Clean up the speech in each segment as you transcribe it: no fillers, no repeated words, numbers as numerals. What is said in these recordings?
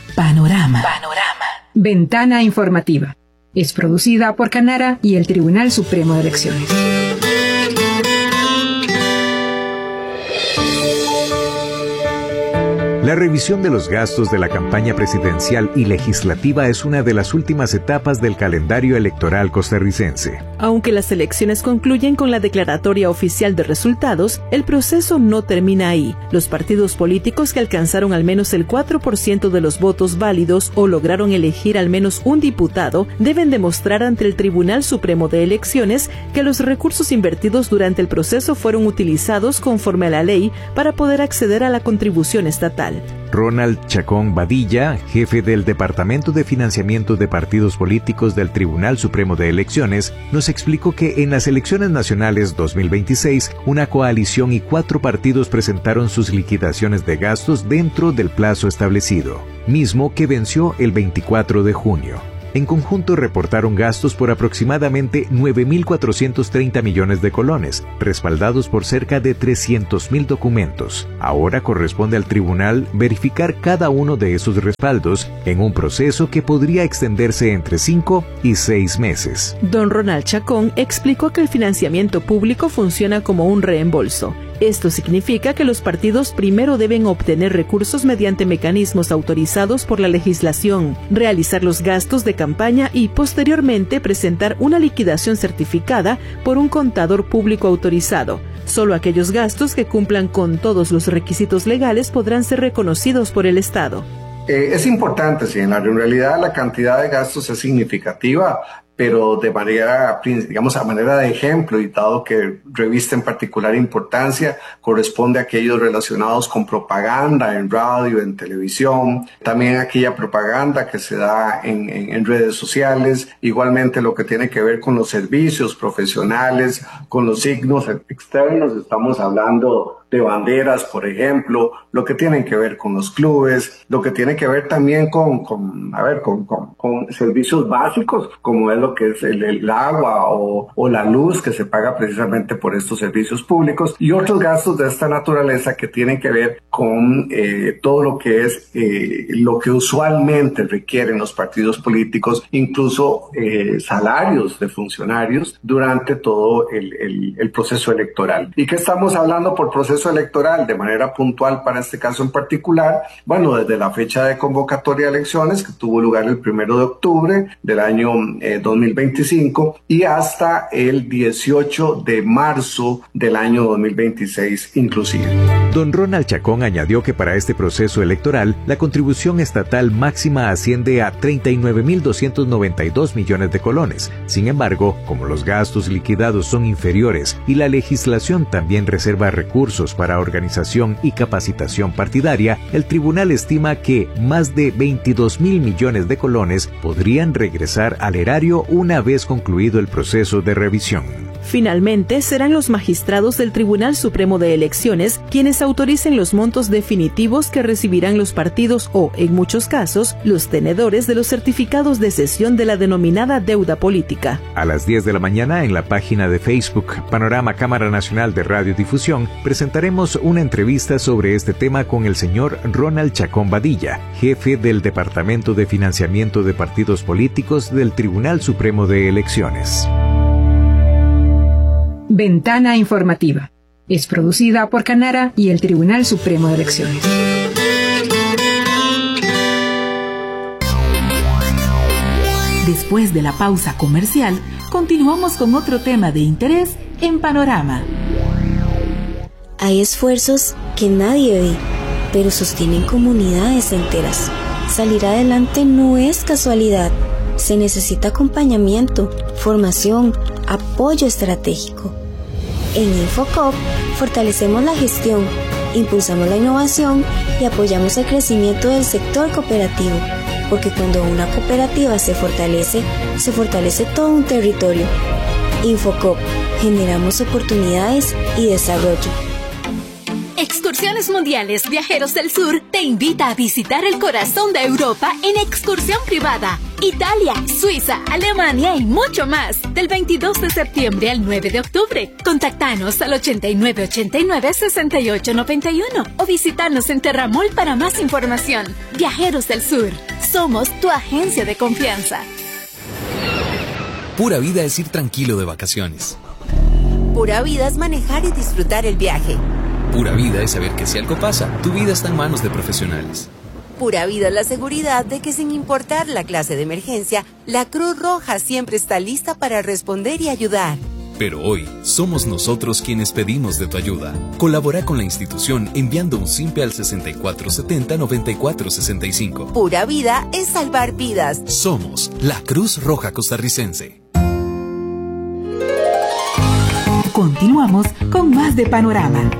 Panorama. Ventana informativa. Es producida por Canara y el Tribunal Supremo de Elecciones. La revisión de los gastos de la campaña presidencial y legislativa es una de las últimas etapas del calendario electoral costarricense. Aunque las elecciones concluyen con la declaratoria oficial de resultados, el proceso no termina ahí. Los partidos políticos que alcanzaron al menos el 4% de los votos válidos o lograron elegir al menos un diputado deben demostrar ante el Tribunal Supremo de Elecciones que los recursos invertidos durante el proceso fueron utilizados conforme a la ley para poder acceder a la contribución estatal. Ronald Chacón Badilla, jefe del Departamento de Financiamiento de Partidos Políticos del Tribunal Supremo de Elecciones, nos explicó que en las elecciones nacionales 2026, una coalición y 4 partidos presentaron sus liquidaciones de gastos dentro del plazo establecido, mismo que venció el 24 de junio. En conjunto reportaron gastos por aproximadamente 9.430 millones de colones, respaldados por cerca de 300.000 documentos. Ahora corresponde al tribunal verificar cada uno de esos respaldos en un proceso que podría extenderse entre 5 y 6 meses. Don Ronald Chacón explicó que el financiamiento público funciona como un reembolso. Esto significa que los partidos primero deben obtener recursos mediante mecanismos autorizados por la legislación, realizar los gastos de campaña y posteriormente presentar una liquidación certificada por un contador público autorizado. Solo aquellos gastos que cumplan con todos los requisitos legales podrán ser reconocidos por el Estado. Es importante, sí, en realidad la cantidad de gastos es significativa, pero de manera, digamos, a manera de ejemplo, y dado que reviste en particular importancia, corresponde a aquellos relacionados con propaganda en radio, en televisión, también aquella propaganda que se da en redes sociales, igualmente lo que tiene que ver con los servicios profesionales, con los signos externos, estamos hablando de banderas, por ejemplo, lo que tienen que ver con los clubes, lo que tiene que ver también con servicios básicos, como es lo que es el agua o la luz que se paga precisamente por estos servicios públicos, y otros gastos de esta naturaleza que tienen que ver con todo lo que es lo que usualmente requieren los partidos políticos, incluso salarios de funcionarios durante todo el proceso electoral. ¿Y qué estamos hablando por proceso electoral? De manera puntual para este caso en particular, bueno, desde la fecha de convocatoria de elecciones que tuvo lugar el 1 de octubre del año 2025 y hasta el 18 de marzo del año 2026 inclusive. Don Ronald Chacón añadió que para este proceso electoral la contribución estatal máxima asciende a 39.292 millones de colones. Sin embargo, como los gastos liquidados son inferiores y la legislación también reserva recursos para organización y capacitación partidaria, el tribunal estima que más de 22.000 millones de colones podrían regresar al erario una vez concluido el proceso de revisión. Finalmente, serán los magistrados del Tribunal Supremo de Elecciones quienes autoricen los montos definitivos que recibirán los partidos o, en muchos casos, los tenedores de los certificados de cesión de la denominada deuda política. A las 10 de la mañana, en la página de Facebook Panorama Cámara Nacional de Radiodifusión, presentaremos una entrevista sobre este tema con el señor Ronald Chacón Badilla, jefe del Departamento de Financiamiento de Partidos Políticos del Tribunal Supremo de Elecciones. Ventana informativa. Es producida por Canara y el Tribunal Supremo de Elecciones. Después de la pausa comercial, continuamos con otro tema de interés en Panorama. Hay esfuerzos que nadie ve, pero sostienen comunidades enteras. Salir adelante no es casualidad. Se necesita acompañamiento, formación, apoyo estratégico. En Infocop fortalecemos la gestión, impulsamos la innovación y apoyamos el crecimiento del sector cooperativo, porque cuando una cooperativa se fortalece todo un territorio. Infocop, generamos oportunidades y desarrollo. Excursiones Mundiales Viajeros del Sur te invita a visitar el corazón de Europa en excursión privada. Italia, Suiza, Alemania y mucho más. Del 22 de septiembre al 9 de octubre. Contactanos al 8989-6891 o visitanos en Terramol para más información. Viajeros del Sur, somos tu agencia de confianza. Pura vida es ir tranquilo de vacaciones. Pura vida es manejar y disfrutar el viaje. Pura vida es saber que si algo pasa, tu vida está en manos de profesionales. Pura vida es la seguridad de que sin importar la clase de emergencia, la Cruz Roja siempre está lista para responder y ayudar. Pero hoy, somos nosotros quienes pedimos de tu ayuda. Colabora con la institución enviando un simpe al 6470-9465. Pura vida es salvar vidas. Somos la Cruz Roja Costarricense. Continuamos con más de Panorama.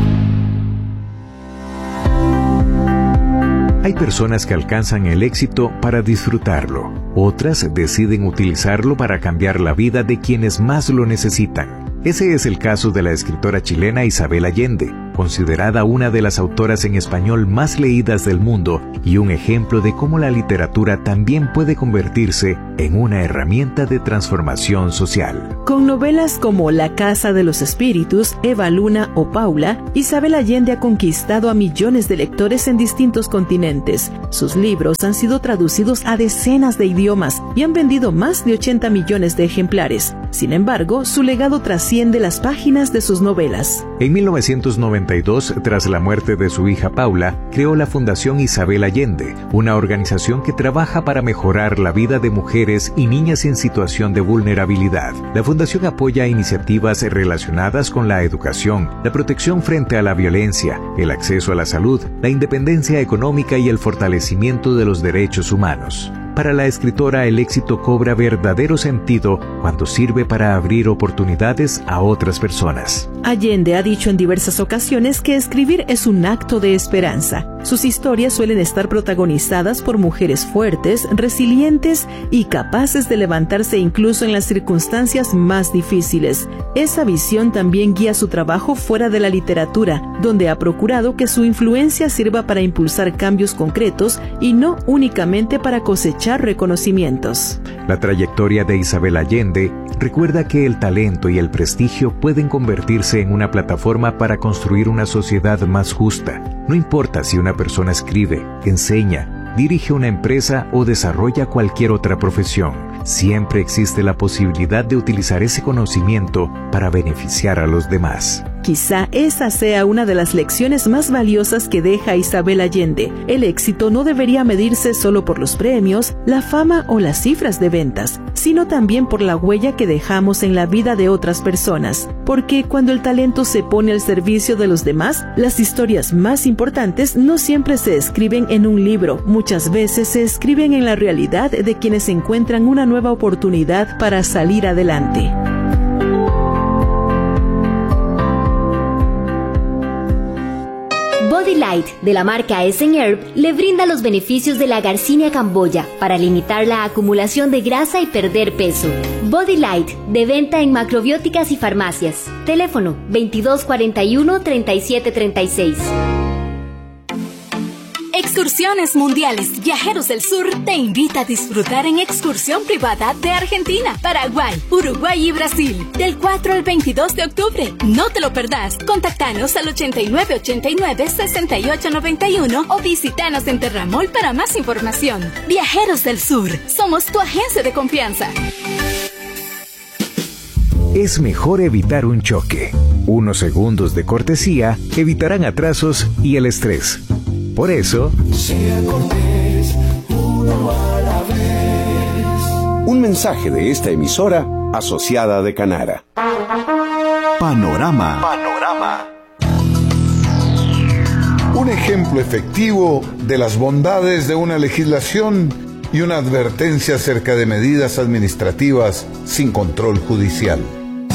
Hay personas que alcanzan el éxito para disfrutarlo. Otras deciden utilizarlo para cambiar la vida de quienes más lo necesitan. Ese es el caso de la escritora chilena Isabel Allende, considerada una de las autoras en español más leídas del mundo y un ejemplo de cómo la literatura también puede convertirse en una herramienta de transformación social. Con novelas como La Casa de los Espíritus, Eva Luna o Paula, Isabel Allende ha conquistado a millones de lectores en distintos continentes. Sus libros han sido traducidos a decenas de idiomas y han vendido más de 80 millones de ejemplares. Sin embargo, su legado trasciende las páginas de sus novelas. En 1992, tras la muerte de su hija Paula, creó la Fundación Isabel Allende, una organización que trabaja para mejorar la vida de mujeres y niñas en situación de vulnerabilidad. La fundación apoya iniciativas relacionadas con la educación, la protección frente a la violencia, el acceso a la salud, la independencia económica y el fortalecimiento de los derechos humanos. Para la escritora, el éxito cobra verdadero sentido cuando sirve para abrir oportunidades a otras personas. Allende ha dicho en diversas ocasiones que escribir es un acto de esperanza. Sus historias suelen estar protagonizadas por mujeres fuertes, resilientes y capaces de levantarse incluso en las circunstancias más difíciles. Esa visión también guía su trabajo fuera de la literatura, donde ha procurado que su influencia sirva para impulsar cambios concretos y no únicamente para cosechar reconocimientos. La trayectoria de Isabel Allende recuerda que el talento y el prestigio pueden convertirse en una plataforma para construir una sociedad más justa. No importa si una persona escribe, enseña, dirige una empresa o desarrolla cualquier otra profesión. Siempre existe la posibilidad de utilizar ese conocimiento para beneficiar a los demás. Quizá esa sea una de las lecciones más valiosas que deja Isabel Allende. El éxito no debería medirse solo por los premios, la fama o las cifras de ventas, sino también por la huella que dejamos en la vida de otras personas. Porque cuando el talento se pone al servicio de los demás, las historias más importantes no siempre se escriben en un libro, muchas veces se escriben en la realidad de quienes encuentran una nueva oportunidad para salir adelante. Body Light, de la marca Essen-Herb, le brinda los beneficios de la Garcinia camboya para limitar la acumulación de grasa y perder peso. Body Light, de venta en macrobióticas y farmacias. Teléfono 2241-3736. Excursiones Mundiales Viajeros del Sur te invita a disfrutar en excursión privada de Argentina, Paraguay, Uruguay y Brasil del 4 al 22 de octubre. No te lo perdás. Contactanos al 8989-6891 o visitanos en Terramol para más información. Viajeros del Sur, somos tu agencia de confianza. Es mejor evitar un choque. Unos segundos de cortesía evitarán atrasos y el estrés. Por eso, sea cortés, uno a la vez. Un mensaje de esta emisora asociada de Canara. Panorama. Un ejemplo efectivo de las bondades de una legislación y una advertencia acerca de medidas administrativas sin control judicial.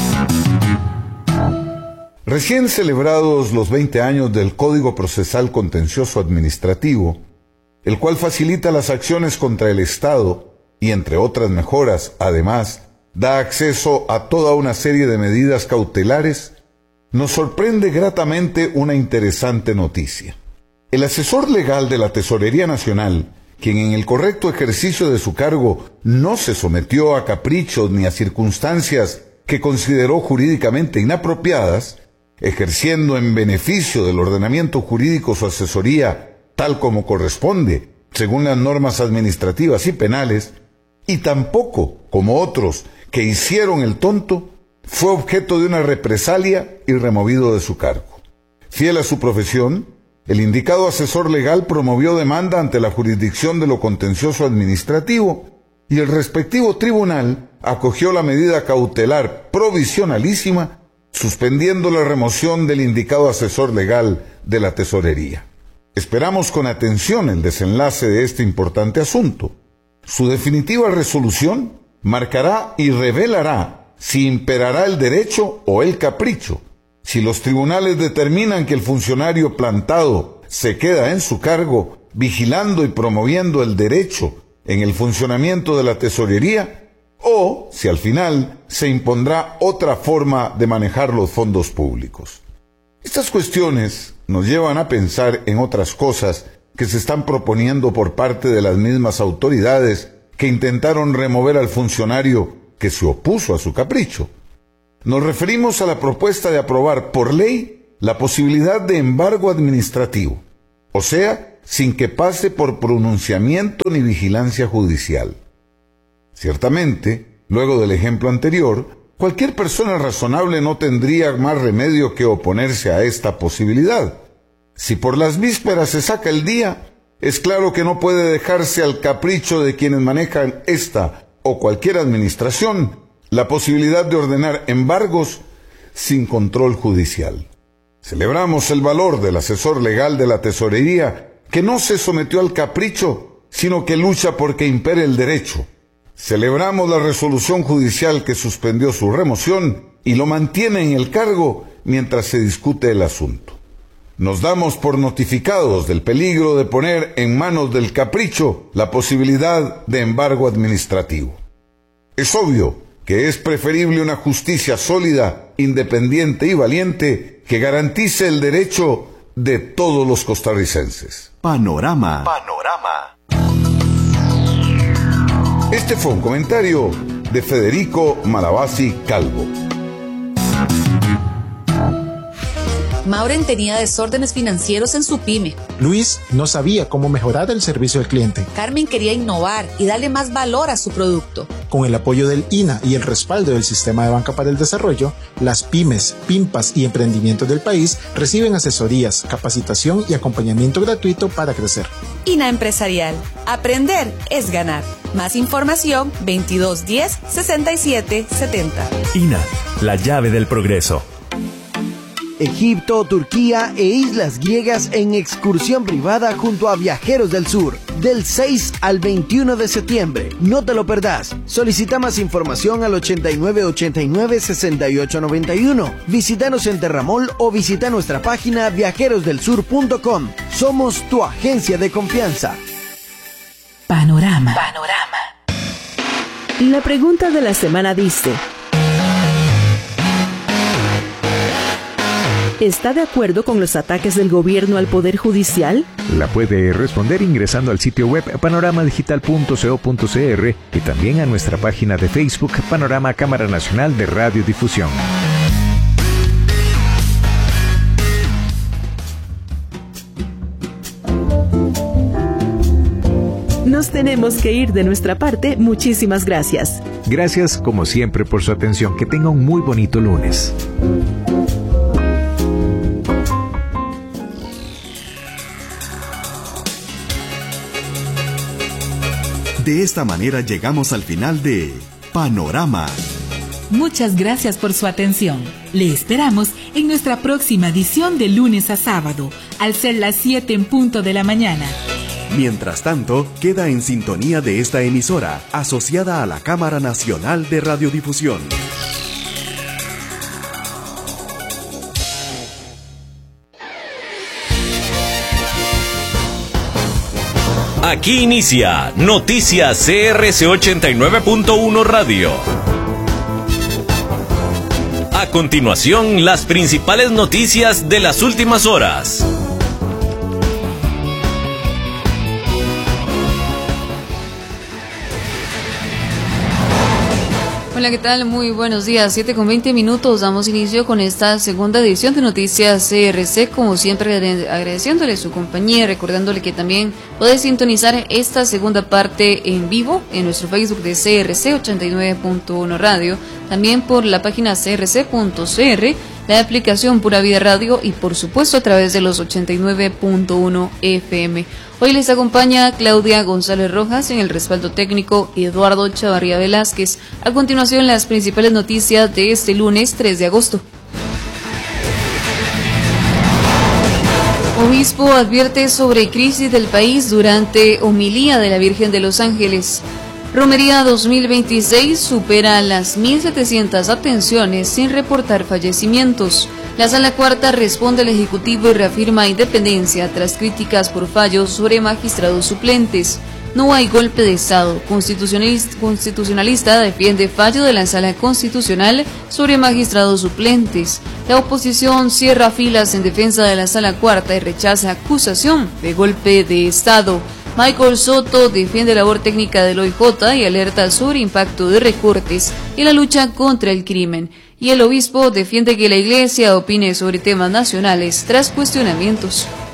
Recién celebrados los 20 años del Código Procesal Contencioso Administrativo, el cual facilita las acciones contra el Estado y, entre otras mejoras, además, da acceso a toda una serie de medidas cautelares, nos sorprende gratamente una interesante noticia. El asesor legal de la Tesorería Nacional, quien en el correcto ejercicio de su cargo no se sometió a caprichos ni a circunstancias que consideró jurídicamente inapropiadas, ejerciendo en beneficio del ordenamiento jurídico su asesoría tal como corresponde, según las normas administrativas y penales, y tampoco, como otros que hicieron el tonto, fue objeto de una represalia y removido de su cargo. Fiel a su profesión, el indicado asesor legal promovió demanda ante la jurisdicción de lo contencioso administrativo y el respectivo tribunal acogió la medida cautelar provisionalísima, suspendiendo la remoción del indicado asesor legal de la Tesorería. Esperamos con atención el desenlace de este importante asunto. Su definitiva resolución marcará y revelará si imperará el derecho o el capricho. Si los tribunales determinan que el funcionario plantado se queda en su cargo, vigilando y promoviendo el derecho en el funcionamiento de la tesorería, o si al final se impondrá otra forma de manejar los fondos públicos. Estas cuestiones nos llevan a pensar en otras cosas que se están proponiendo por parte de las mismas autoridades que intentaron remover al funcionario que se opuso a su capricho. Nos referimos a la propuesta de aprobar por ley la posibilidad de embargo administrativo, o sea, sin que pase por pronunciamiento ni vigilancia judicial. Ciertamente, luego del ejemplo anterior, cualquier persona razonable no tendría más remedio que oponerse a esta posibilidad. Si por las vísperas se saca el día, es claro que no puede dejarse al capricho de quienes manejan esta o cualquier administración la posibilidad de ordenar embargos sin control judicial. Celebramos el valor del asesor legal de la Tesorería, que no se sometió al capricho, sino que lucha porque impere el derecho. Celebramos la resolución judicial que suspendió su remoción y lo mantiene en el cargo mientras se discute el asunto. Nos damos por notificados del peligro de poner en manos del capricho la posibilidad de embargo administrativo. Es obvio que es preferible una justicia sólida, independiente y valiente que garantice el derecho de todos los costarricenses. Panorama. Este fue un comentario de Federico Malavasi Calvo. Mauren tenía desórdenes financieros en su pyme. Luis no sabía cómo mejorar el servicio al cliente. Carmen quería innovar y darle más valor a su producto. Con el apoyo del INA y el respaldo del Sistema de Banca para el Desarrollo, las pymes, PIMPAS y emprendimientos del país reciben asesorías, capacitación y acompañamiento gratuito para crecer. INA Empresarial. Aprender es ganar. Más información 2210 6770. INA, la llave del progreso. Egipto, Turquía e islas griegas en excursión privada junto a Viajeros del Sur, del 6 al 21 de septiembre. No te lo perdás. Solicita más información al 8989-6891. Visítanos en Terramol o visita nuestra página viajerosdelsur.com. Somos tu agencia de confianza. Panorama. La pregunta de la semana dice: ¿está de acuerdo con los ataques del gobierno al Poder Judicial? La puede responder ingresando al sitio web panoramadigital.co.cr y también a nuestra página de Facebook Panorama Cámara Nacional de Radiodifusión. Nos tenemos que ir de nuestra parte. Muchísimas gracias. Gracias, como siempre, por su atención. Que tenga un muy bonito lunes. De esta manera llegamos al final de Panorama. Muchas gracias por su atención. Le esperamos en nuestra próxima edición de lunes a sábado, al ser las 7 en punto de la mañana. Mientras tanto, queda en sintonía de esta emisora, asociada a la Cámara Nacional de Radiodifusión. Aquí inicia Noticias CRC 89.1 Radio. A continuación, las principales noticias de las últimas horas. Hola, ¿qué tal? Muy buenos días. 7:20. Damos inicio con esta segunda edición de Noticias CRC. Como siempre, agradeciéndole su compañía, recordándole que también puede sintonizar esta segunda parte en vivo en nuestro Facebook de CRC 89.1 Radio, también por la página crc.cr, la aplicación Pura Vida Radio y por supuesto a través de los 89.1 FM. Hoy les acompaña Claudia González Rojas, en el respaldo técnico Eduardo Chavarría Velázquez. A continuación, las principales noticias de este lunes 3 de agosto. Obispo advierte sobre crisis del país durante homilía de la Virgen de los Ángeles. Romería 2026 supera las 1.700 atenciones sin reportar fallecimientos. La Sala Cuarta responde al Ejecutivo y reafirma independencia tras críticas por fallos sobre magistrados suplentes. No hay golpe de Estado. Constitucionalista defiende fallo de la Sala Constitucional sobre magistrados suplentes. La oposición cierra filas en defensa de la Sala Cuarta y rechaza acusación de golpe de Estado. Michael Soto defiende la labor técnica del OIJ y alerta sobre impacto de recortes y la lucha contra el crimen. Y el obispo defiende que la Iglesia opine sobre temas nacionales tras cuestionamientos.